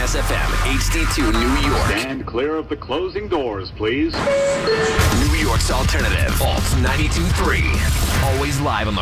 Kiss FM, HD2 New York. Stand clear of the closing doors, please. New York's alternative, Alt 92.3. Always live on the